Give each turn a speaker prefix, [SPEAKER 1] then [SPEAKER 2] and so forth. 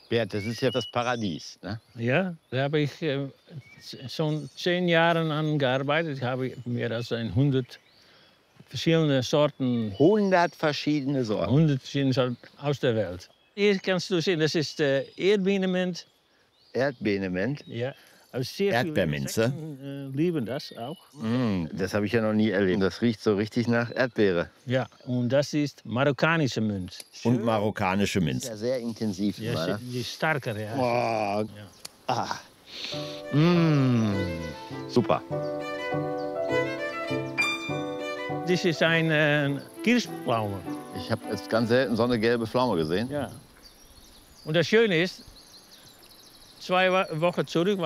[SPEAKER 1] Bert, das ist ja das Paradies, ne?
[SPEAKER 2] Ja, da habe ich schon 10 Jahre an gearbeitet. Ich habe mehr als 100 verschiedene Sorten,
[SPEAKER 1] 100 verschiedene Sorten.
[SPEAKER 2] 100 verschiedene Sorten aus der Welt. Hier kannst du sehen, das ist Erdbeermint.
[SPEAKER 1] Erdbeernement.
[SPEAKER 2] Ja, also sehr viele
[SPEAKER 3] Erdbeerminze.
[SPEAKER 2] Insekten lieben das auch.
[SPEAKER 1] Das habe ich ja noch nie erlebt. Das riecht so richtig nach Erdbeere.
[SPEAKER 2] Ja, und das ist marokkanische Münz.
[SPEAKER 3] Und marokkanische
[SPEAKER 1] Ist
[SPEAKER 3] Minze.
[SPEAKER 1] ja sehr intensiv.
[SPEAKER 2] Ja,
[SPEAKER 1] immer, ne?
[SPEAKER 2] die ist stärker, ja.
[SPEAKER 1] Oh.
[SPEAKER 2] Ja.
[SPEAKER 1] Ah. Super.
[SPEAKER 2] Das ist ein Kirschpflaume.
[SPEAKER 1] Ich habe jetzt ganz selten so eine gelbe Pflaume gesehen.
[SPEAKER 2] Ja. Und das Schöne ist, 2 Wochen zurück